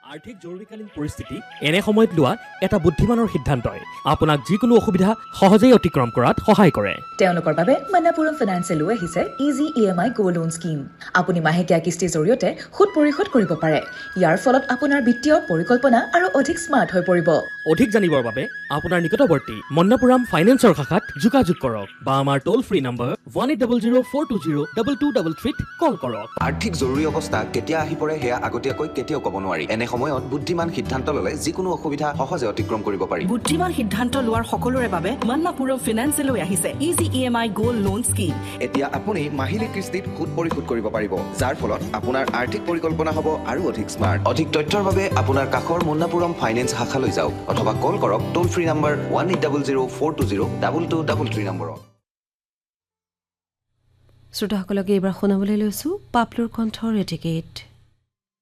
আৰ্থিক জৰুৰীকালীন পৰিস্থিতি এনে সময়ত লোৱা এটা বুদ্ধিমানৰ সিদ্ধান্তই আপোনাক যিকোনো অসুবিধা সহজেই অতিক্ৰম কৰাত সহায় কৰে। তেওঁলোকৰ বাবে মন্নাপুৰম ফাইনেন্সে লৈ আহিছে ইজি EMI গো লোন স্কিম। আপুনি মাহেকীয়া কিস্তিৰ জৰিয়তে সুদ পৰিশোধ কৰিব পাৰে। ইয়াৰ ফলত আপোনাৰ বিত্তীয় পৰিকল্পনা আৰু অধিক স্মাৰ্ট হৈ পৰিব। অধিক জানিবৰ বাবে আপোনাৰ নিকটৱৰ্তী মন্নাপুৰম ফাইনেন্সৰ শাখাত যোগাযোগ কৰক বা আমাৰ টোল ফ্ৰী নম্বৰ 1800-420-2233 কল কৰক। আৰ্থিক জৰুৰী অৱস্থা কেতিয়া আহি পৰে সেয়া আগতীয়াকৈ কেতিয়াও ক'ব নোৱাৰি। এনে সময়ত বুদ্ধিমান সিদ্ধান্ত ল'লে যিকোনো অসুবিধা সহজে অতিক্ৰম কৰিব পাৰি। বুদ্ধিমান সিদ্ধান্ত লোৱাৰ সকলোৰে বাবে মন্নাপুৰম ফাইনেন্সে লৈ আহিছে ইজি EMI গো লোন স্কিম। এতিয়া আপুনি মাহিলী কিস্তিত সুদ পৰিশোধ কৰিব পাৰিব, যাৰ ফলত আপোনাৰ আৰ্থিক পৰিকল্পনা হ'ব আৰু অধিক স্মাৰ্ট। অধিক তথ্যৰ বাবে আপোনাৰ কাষৰ মন্নাপুৰম ফাইনেন্স শাখালৈ যাওক অথবা কল কৰক টোল ফ্ৰী নম্বৰ 1800-420-2233 নম্বৰত। শ্ৰোতাসকলক এইবাৰ শুনাবলৈ লৈছো পাপলুৰ কণ্ঠৰ এটিকেট।